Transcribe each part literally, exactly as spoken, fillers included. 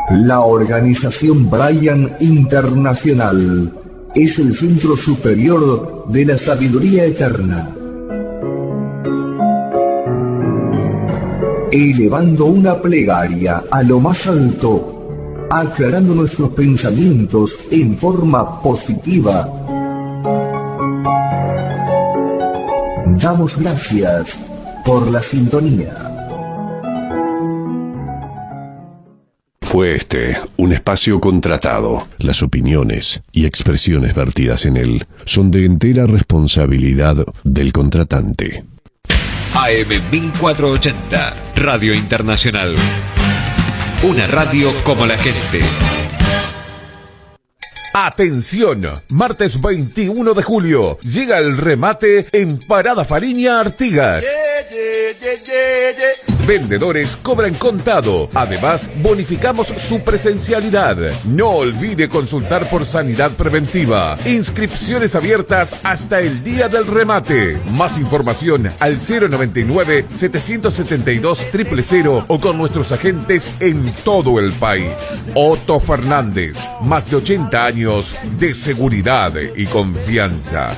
La organización Bryan Internacional es el centro superior de la sabiduría eterna. Elevando una plegaria a lo más alto, aclarando nuestros pensamientos en forma positiva. Damos gracias por la sintonía. Fue este un espacio contratado. Las opiniones y expresiones vertidas en él son de entera responsabilidad del contratante. A M mil cuatrocientos ochenta, Radio Internacional. Una radio como la gente. Atención, martes veintiuno de julio llega el remate en Parada Fariña Artigas. Yeah, yeah, yeah, yeah, yeah. Vendedores cobran contado. Además, bonificamos su presencialidad. No olvide consultar por sanidad preventiva. Inscripciones abiertas hasta el día del remate. Más información al cero noventa y nueve, setecientos setenta y dos, cero cero cero o con nuestros agentes en todo el país. Otto Fernández, más de ochenta años de seguridad y confianza.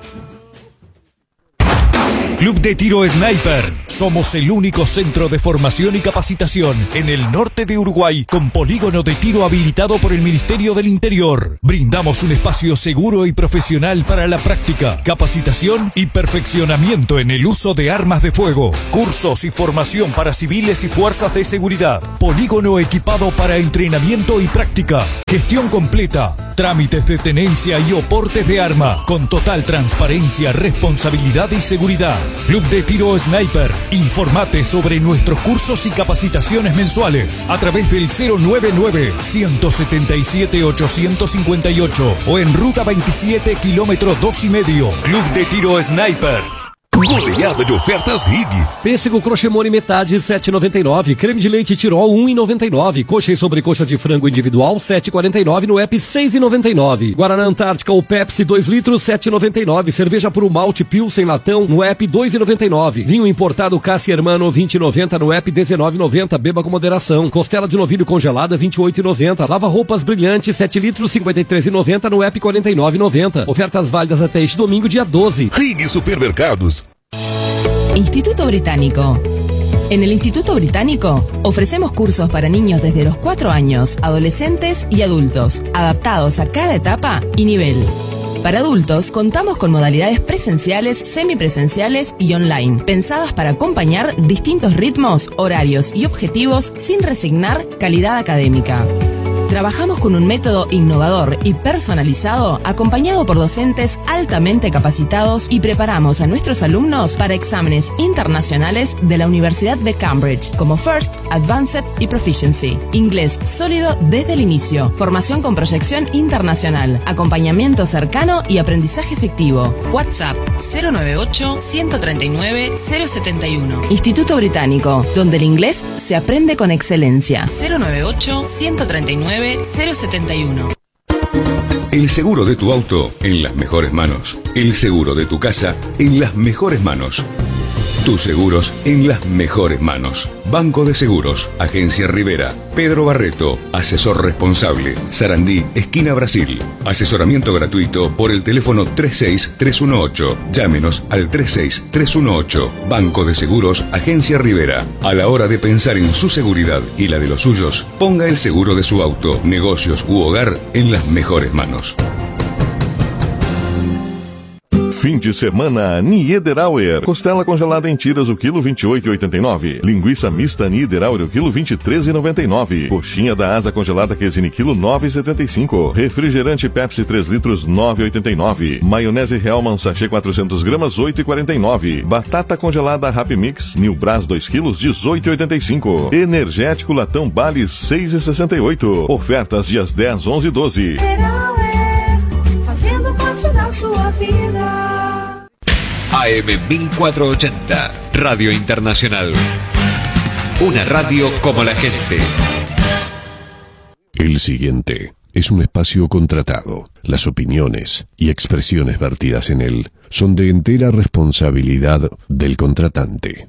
Club de Tiro Sniper. Somos el único centro de formación y capacitación en el norte de Uruguay con polígono de tiro habilitado por el Ministerio del Interior. Brindamos un espacio seguro y profesional para la práctica, capacitación y perfeccionamiento en el uso de armas de fuego. Cursos y formación para civiles y fuerzas de seguridad. Polígono equipado para entrenamiento y práctica. Gestión completa. Trámites de tenencia y oportes de arma con total transparencia, responsabilidad y seguridad. Club de Tiro Sniper. Informate sobre nuestros cursos y capacitaciones mensuales a través del cero noventa y nueve, ciento setenta y siete, ochocientos cincuenta y ocho o en ruta veintisiete, kilómetro dos y medio. Club de Tiro Sniper. Goleada de ofertas R I G. Pêssego Crochemone metade sete reais e noventa e nove. Creme de leite Tirol um real e noventa e nove. Coxa e sobrecoxa de frango individual sete reais e quarenta e nove no app seis reais e noventa e nove. Guaraná Antártica ou Pepsi dois litros sete reais e noventa e nove. Cerveja Puro Malte Pilsen latão no app dois reais e noventa e nove. Vinho importado Cassia Hermano vinte reais e noventa no app dezenove reais e noventa. Beba com moderação. Costela de novilho congelada vinte e oito reais e noventa. Lava roupas brilhante sete litros cinquenta e três reais e noventa no app quarenta e nove reais e noventa. Ofertas válidas até este domingo dia doze. R I G Supermercados. Instituto Británico. En el Instituto Británico ofrecemos cursos para niños desde los cuatro años, adolescentes y adultos, adaptados a cada etapa y nivel. Para adultos contamos con modalidades presenciales, semipresenciales y online, pensadas para acompañar distintos ritmos, horarios y objetivos sin resignar calidad académica. Trabajamos con un método innovador y personalizado, acompañado por docentes altamente capacitados y preparamos a nuestros alumnos para exámenes internacionales de la Universidad de Cambridge, como First, Advanced y Proficiency. Inglés sólido desde el inicio, formación con proyección internacional, acompañamiento cercano y aprendizaje efectivo. WhatsApp cero noventa y ocho, ciento treinta y nueve, cero setenta y uno. Instituto Británico, donde el inglés se aprende con excelencia. cero noventa y ocho, ciento treinta y nueve, cero setenta y uno. El seguro de tu auto en las mejores manos. El seguro de tu casa en las mejores manos. Tus seguros en las mejores manos. Banco de Seguros, Agencia Rivera, Pedro Barreto, asesor responsable, Sarandí, esquina Brasil. Asesoramiento gratuito por el teléfono tres seis tres uno ocho. Llámenos al tres seis tres uno ocho. Banco de Seguros, Agencia Rivera. A la hora de pensar en su seguridad y la de los suyos, ponga el seguro de su auto, negocios u hogar en las mejores manos. Fim de semana Niederauer. Costela congelada em tiras o quilo vinte e oito reais e oitenta e nove. Linguiça mista Niederauer o quilo vinte e três reais e noventa e nove. Coxinha da asa congelada Quesini quilo nove reais e setenta e cinco. Refrigerante Pepsi três litros nove reais e oitenta e nove. Maionese Hellmann sachê quatrocentos gramas oito reais e quarenta e nove. Batata congelada Happy Mix New Brás dois quilos dezoito reais e oitenta e cinco. Energético latão Bales seis reais e sessenta e oito. Ofertas dias dez, onze e doze. Fazendo parte da sua vida. A M mil cuatrocientos ochenta, Radio Internacional. Una radio como la gente. El siguiente es un espacio contratado. Las opiniones y expresiones vertidas en él son de entera responsabilidad del contratante.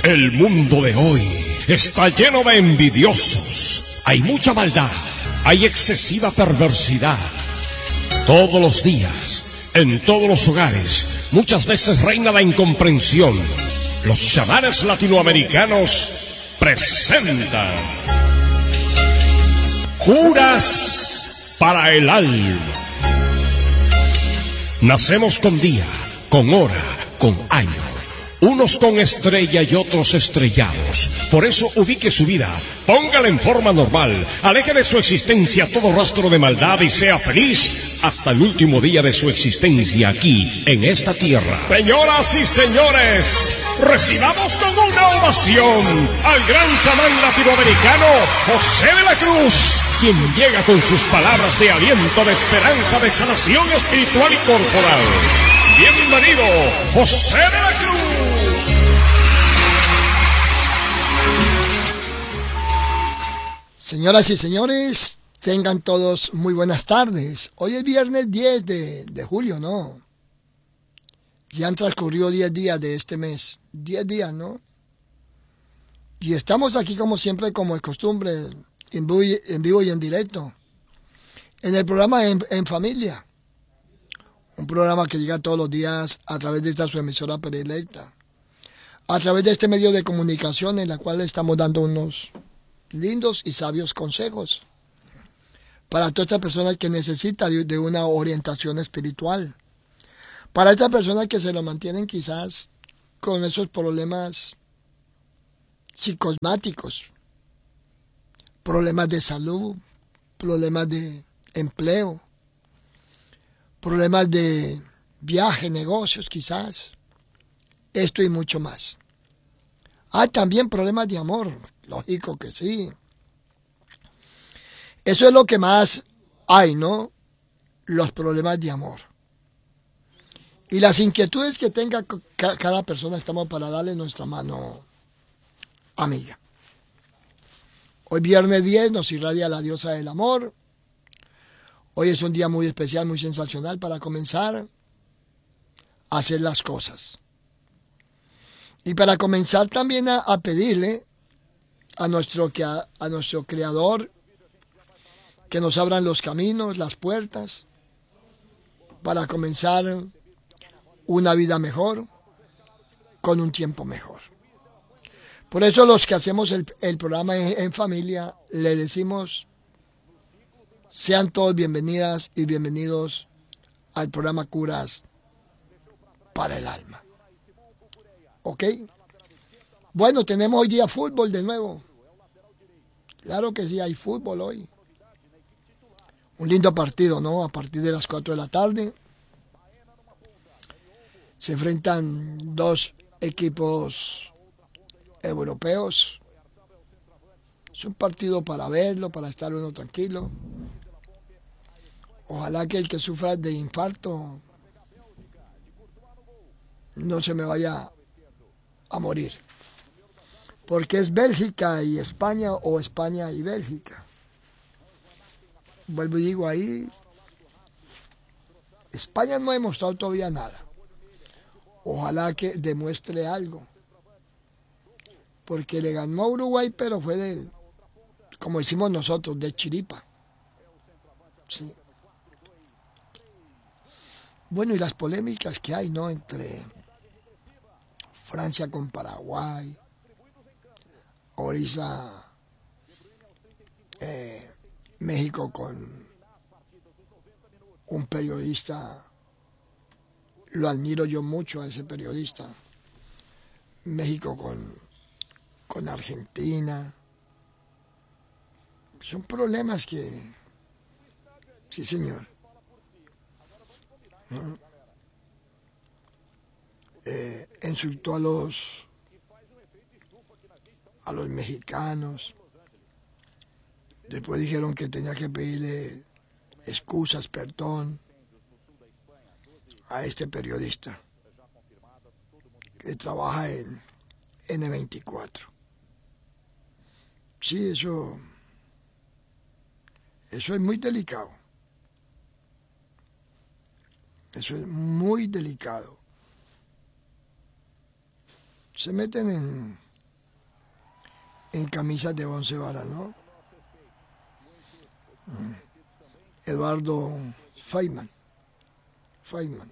El mundo de hoy está lleno de envidiosos. Hay mucha maldad, hay excesiva perversidad. Todos los días, en todos los hogares, muchas veces reina la incomprensión. Los chamanes latinoamericanos presentan Curas para el alma. Nacemos con día, con hora, con año. Unos con estrella y otros estrellados. Por eso ubique su vida, póngala en forma normal, aleje de su existencia todo rastro de maldad y sea feliz hasta el último día de su existencia aquí, en esta tierra. Señoras y señores, recibamos con una ovación al gran chamán latinoamericano José de la Cruz, quien llega con sus palabras de aliento, de esperanza, de sanación espiritual y corporal. Bienvenido, José de la Cruz. Señoras y señores, tengan todos muy buenas tardes. Hoy es viernes diez de, de julio, ¿no? Ya han transcurrido diez días de este mes. diez días, ¿no? Y estamos aquí como siempre, como es costumbre, en vivo y en, vivo y en directo. En el programa en, en Familia. Un programa que llega todos los días a través de esta su emisora predilecta. A través de este medio de comunicación en la cual estamos dando unos lindos y sabios consejos para todas estas personas que necesitan de una orientación espiritual. Para estas personas que se lo mantienen quizás con esos problemas psicosomáticos, problemas de salud, problemas de empleo, problemas de viaje, negocios quizás, esto y mucho más. Hay también problemas de amor, lógico que sí. Eso es lo que más hay, ¿no? Los problemas de amor. Y las inquietudes que tenga cada persona, estamos para darle nuestra mano amiga. Hoy viernes diez nos irradia la diosa del amor. Hoy es un día muy especial, muy sensacional para comenzar a hacer las cosas. Y para comenzar también a, a pedirle a nuestro, a, a nuestro Creador que nos abran los caminos, las puertas, para comenzar una vida mejor, con un tiempo mejor. Por eso los que hacemos el, el programa en, en familia, le decimos, sean todos bienvenidas y bienvenidos al programa Curas para el Alma. ¿Ok? Bueno, tenemos hoy día fútbol de nuevo. Claro que sí, hay fútbol hoy. Un lindo partido, ¿no? A partir de las cuatro de la tarde se enfrentan dos equipos europeos. Es un partido para verlo, para estar uno tranquilo. Ojalá que el que sufra de infarto no se me vaya a morir. Porque es Bélgica y España o España y Bélgica. Vuelvo y digo ahí, España no ha demostrado todavía nada. Ojalá que demuestre algo. Porque le ganó a Uruguay, pero fue de, como decimos nosotros, de chiripa. Sí. Bueno, y las polémicas que hay, ¿no? Entre Francia con Paraguay, ahorita eh, México con un periodista, lo admiro yo mucho a ese periodista, México con, con Argentina. Son problemas que, sí señor, ¿no? Eh, insultó a los a los mexicanos. Después dijeron que tenía que pedirle excusas, perdón a este periodista que trabaja en ene veinticuatro. Sí, eso eso es muy delicado. Eso es muy delicado. Se meten en, en camisas de once varas, ¿no? Eduardo Feynman. Feynman.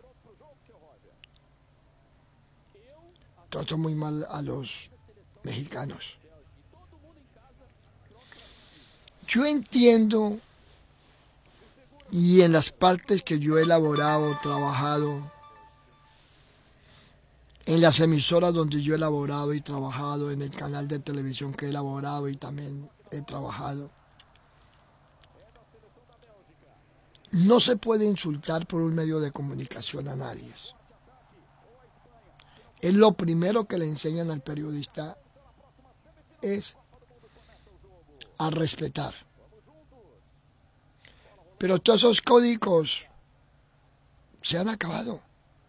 Trató muy mal a los mexicanos. Yo entiendo, y en las partes que yo he elaborado, trabajado, en las emisoras donde yo he elaborado y trabajado, en el canal de televisión que he elaborado y también he trabajado, no se puede insultar por un medio de comunicación a nadie. Es lo primero que le enseñan al periodista, es a respetar. Pero todos esos códigos se han acabado.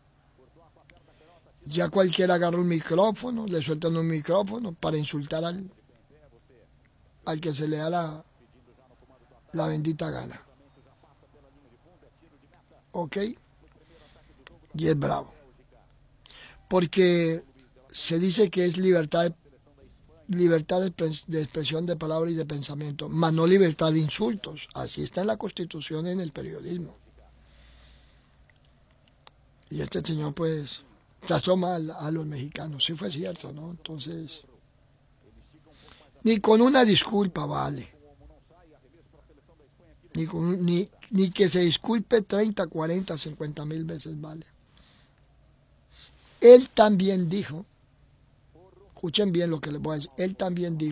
Ya cualquiera agarra un micrófono, le sueltan un micrófono para insultar al, al que se le da la, la bendita gana. ¿Ok? Y es bravo. Porque se dice que es libertad, libertad de, de expresión de palabra y de pensamiento, mas no libertad de insultos. Así está en la Constitución, en el periodismo. Y este señor, pues, trató mal a los mexicanos. Sí fue cierto, ¿no? Entonces, ni con una disculpa vale. Ni, con, ni, ni que se disculpe treinta, cuarenta, cincuenta mil veces vale. Él también dijo, escuchen bien lo que les voy a decir, él también dijo,